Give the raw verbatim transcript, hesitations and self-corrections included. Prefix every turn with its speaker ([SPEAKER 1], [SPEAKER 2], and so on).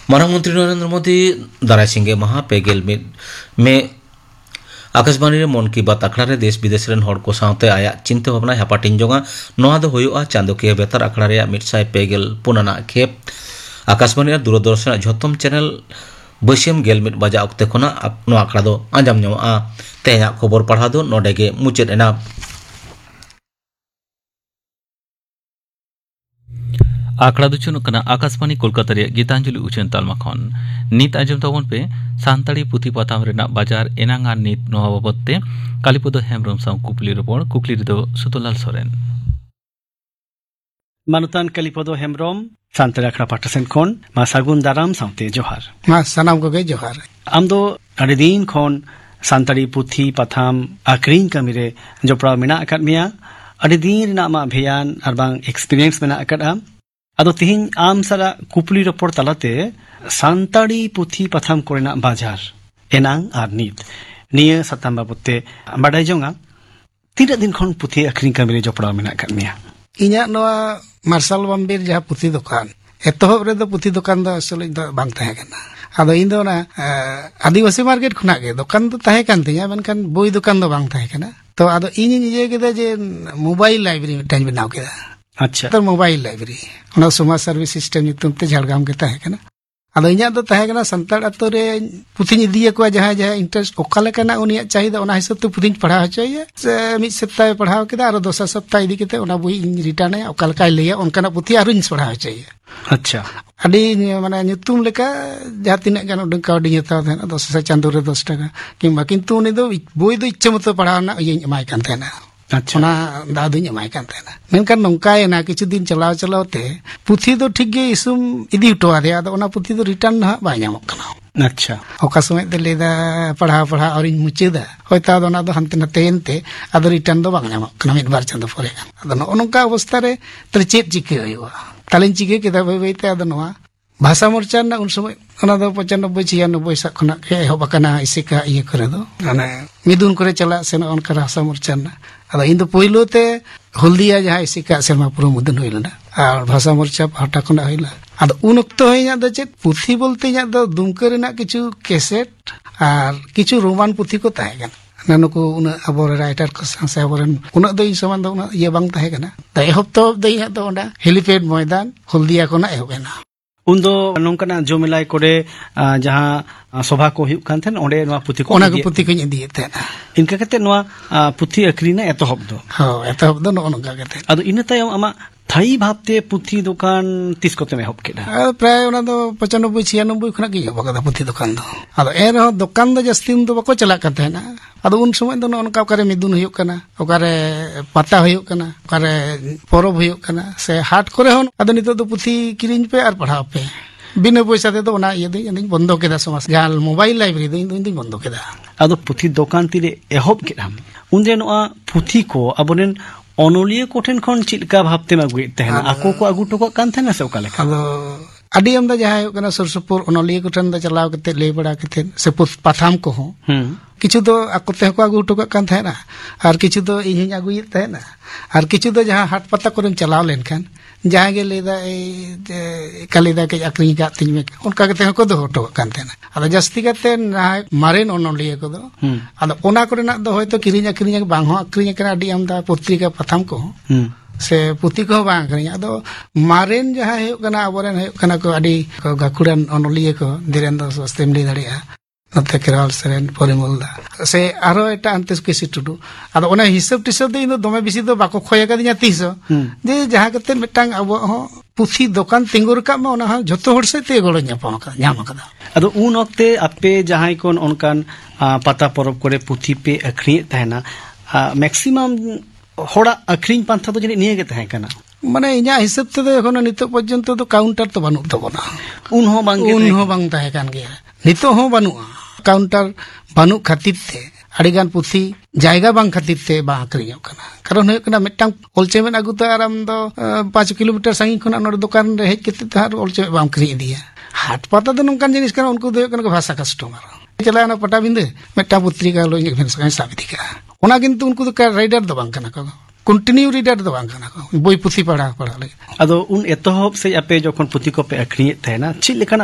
[SPEAKER 1] मानव मंत्री नरेंद्र मोदी दाराय सिंगे महा पेगेल में आकाशवाणी रे मन की बात अखड़ा रे देश विदेश रेन हड़ को सावते आया चिंता भावना हापाटिन जोंगा नोआ दो होयोआ चांदोकिया बेतार अखड़ा रे मिटसाय पेगेल पुनाना खेप आकाशवाणी रे दूरदर्शन झोतम चैनल बसियम गेल मिट बजा अक्ते खना नो अखड़ा दो आंजाम ᱧᱟᱢᱚᱜᱼᱟ तेया खबर पढ़ा दो नोडे गे मुचाद एना
[SPEAKER 2] आखड़ा दो चुनुक कना आकाशवाणी कोलकाता रे गीतांजलि उचन तालमा खन नीत आजम तबन पे सानताड़ी पुथी पाताम रेना बाजार एनांगा नीत नोआ बाबते कालीपद हेमब्रम साव कुपली रपड़ कुकली दो सुतोलाल सोरेन
[SPEAKER 3] मानुतान कालीपद हेमब्रम सानताड़ी आखड़ा पाठसेन खन मा सागुन दाराम सावते जोहार
[SPEAKER 4] मा सनाम कोगे जोहार
[SPEAKER 3] आम दो अड़ी दिन खन सानताड़ी पुथी पाथाम आक्रीन कामिरे जोपड़ा मेना अकाद मिया अड़ी दिन रेना मा भेयान आर बांग एक्सपीरियंस मेना अकादा आदो तिहिन आम सारा कुपली रपड़ तालाते सानताड़ी पुथी पाथाम कोरेना बाजार एनांग आर नीत निया साताम बाबते बाडाय जोंगा तीन दिन खन पुथी आक्रीन कामिरे जोपड़ा मेना अकाद मिया
[SPEAKER 4] इन्या नोआ मार्शल बम्बीर जहाँ पुथी दुकान एतहब रे दो पुथी दुकान दो असली दो बांग तहे कना आदो इन दो ना आदिवासी मार्केट खुना के दुकान दो तहे कान तिया मेनखान बोई दुकान दो बांग तहे कना तो आदो इन इजे केदा जे मोबाइल लाइब्रेरी मिटान बनाव केदा
[SPEAKER 3] अच्छा
[SPEAKER 4] तो मोबाइल लाइब्रेरी ओना समाज सर्विस सिस्टम नितुम ते झाड़गाम के तहे कना आदो इन्या दो तहे कना संताड़ अतो रे पुथी इदिए को जहाँ जहाँ इंटरेस्ट ओकाले कना उनिया चाहिदा ओना हिसाब ते पुथी पढ़ा होचोये से मिद सप्ताह पढ़ाव केदा आरो दोसर सप्ताह इदी केते ओना बोई इन रिटर्न है ओकाले काय लेया ओनकाना पुथी आरुन पढ़ा होचोये
[SPEAKER 3] अच्छा
[SPEAKER 4] अड़ी माने nyutum लेका जहाँ तीन गान उडंग कावडी हताव थेना दस से चांदो रे दस टाका किंबा किंतु उनी दो बोई दो इच्छा मतो पढ़ावना इयिन एमाय कान थेना
[SPEAKER 3] अच्छा
[SPEAKER 4] ओना दा दुኝ एमाय कान थेना मेनखान नोंकायना किछु दिन चलाव चलावते पुथी दो ठीक गे इसुम इदी उटो आदे आदो ओना पुथी दो रिटर्न हा बाय ᱧᱟᱢᱚᱜ कना
[SPEAKER 3] अच्छा
[SPEAKER 4] ओका समय दे लेदा पढ़ा पढ़ा और इन मुचेदा होयता दो ना दो हंते नते एनते आदो रिटर्न दो बांग ᱧᱟᱢᱚᱜ कना मिद बार चंदो परे आदो नोनका अवस्था रे तले चेत चिके होयवा तालिन चिके केदा बय बयते आदो नोआ भाषा मोर्चा ना उन समय ओना दो पचानब्बे छियानब्बे सा खना के एहब अकना इसिका इये करे दो माने मिदुन करे चला सेन ओनका भाषा मोर्चा ना आदो इन दो पहिलो ते हल्दिया जहाँ इसिका सेमा पुरो मुदन होइलना और भाषा मोर्चा पाटा खना होइला आदो उन अक्तो होइया दो चेत पुथी बोलते या दो दुमका रेना किछु कैसेट और किछु रोमान पुथी को ताहे गन नानुको उन अबो राइटर को से अबोरन उन दो इन समान दो ये बांग ताहे गना त एहब तो दो या दो ओंडा हेलीपैड मैदान हल्दिया कोना एहबेना
[SPEAKER 3] उन दो नोंकना जोमिलाई कोडे जहाँ सभा को हुयुक कान थेन ओंडे नोआ पुथी को
[SPEAKER 4] ओना को पुथी को इदिए तेना
[SPEAKER 3] इनका कते नोआ पुथी अक्रीना एतहब दो
[SPEAKER 4] हो एतहब दो नोनका कते
[SPEAKER 3] आदो इन तायम आमा थाई भाबते पुथी दुकान तीस कोते में हब केदा
[SPEAKER 4] प्राय ओना दो पचानब्बे छियानब्बे खना के हब कदा पुथी दुकान दो आदो ए रहो दुकान दो जस्तिन दो बको चला करते ना आदो उन समय दो नोनका ओकारे मिदुन हुयुक कना ओकारे पता हुयुक कना ओकारे परब हुयुक कना से हाट करे होन आदो नितो दो पुथी किरिन पे और पढ़ाव पे बिना पैसा दे दो ओना ये दो इन बंद केदा समाज जाल मोबाइल लाइब्रेरी दो इन बंद केदा
[SPEAKER 3] आदो पुथी दुकान तिरे एहब केदाम उनरे नोआ पुथी को अबोनेन अनोलिया कोठेन खन चिलका भाबते मागुए तहना आको को आगु टोक कान थेना से ओकाले
[SPEAKER 4] आदो अडी आमदा जहां कना सुरसुपुर अनोलिया कोठेन द चलाव कते ले बड़ा कते से पाथाम को हो किछु दो आको ते को आगु टोक कान थेना और किछु दो इहिं आगुए तहना और किछु दो जहां हाट पता कोरेम चलाव लेनखान जहां गे लेदा ए कलेदा के आक्रिन का तिन में उनका कते को दो टोक कान थेना आदो जस्ती कते मारेन अनोलिया को दो आदो ओना कोरेना दो होयतो किरिन आक्रिन बांग हो आक्रिन कना अडी आमदा पत्रिका पाथाम को से पुथी को बांग आक्रिन आदो मारेन जहां हेयो कना अबोरेन हेयो कना को अडी गाकुड़ान अनोलिया को धीरेन्द्र स्वस्तेम ले दाड़िया नते केराल सरेन परिमलदा से आरो एटा अंतेस केसी टुडू आदो ओना हिसाब टिसाब दे इनो दमे बिसी दो बाको खोया कदिया तीस जे जहां कते मिटांग अबो हो पुथी दुकान तिंगुर का में ओना जतो होड़ से ते गोळो ᱧᱟᱯᱟᱢ का ᱧᱟᱢ कदा
[SPEAKER 3] आदो उन वक्ते आपे जहां कोन ओनकान पता परब करे पुथी पे अखरी तहना मैक्सिमम होड़ा अखरीन पांथा तो जने निये गे तहे कना माने इन्या हिसाब ते एखोनो नितो पर्यंत तो काउंटर तो बानु तबना उन हो बांग उन हो बांग तहे कान गया नितो हो बानुआ काउंटर बानु खातिर ते अड़ीगान पुथी जायगा बांग खातिर ते बा आक्रियोग कना कारण होय कना मिटांग ओलचेमेन अगुता आराम दो पाँच किलोमीटर साइंग खना नोर दुकान रे हेज केते तार ओलचे बाम क्री दिया हाट पता दो नोंकान जिनिस कना उनको दो कना भाषा कस्टमर चलाना पटा बिंदे मिटा पत्रिका लो इनके संगे साबिदिका ओना किंतु उनको तो राइडर दो बांग कना को कंटिन्यू रीडर दो बांग कना को बोई पुथी पढ़ा पढ़ा ले अदो उन एतहब से आपे जखन पुथी को पे अक्रिये तहेना छि लेखना